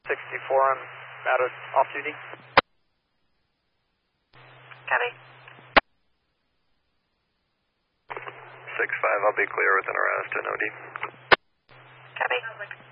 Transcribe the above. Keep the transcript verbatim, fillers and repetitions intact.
sixty-four, I'm out of off duty. Copy. six five, I'll be clear with an arrest and O D. Copy.